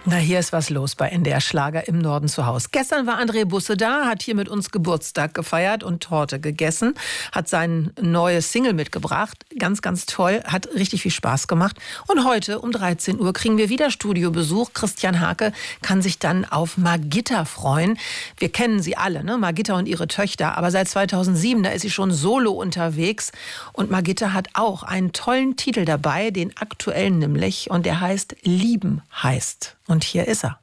Na, hier ist was los bei NDR Schlager im Norden zu Hause. Gestern war André Busse da, hat hier mit uns Geburtstag gefeiert und Torte gegessen, hat sein neues Single mitgebracht. Ganz, ganz toll, hat richtig viel Spaß gemacht. Und heute um 13 Uhr kriegen wir wieder Studiobesuch. Christian Hake kann sich dann auf Margitta freuen. Wir kennen sie alle, ne? Margitta und ihre Töchter. Aber seit 2007, da ist sie schon solo unterwegs. Und Margitta hat auch einen tollen Titel dabei, den aktuellen nämlich. Und der heißt Lieben heißt. Und hier ist er.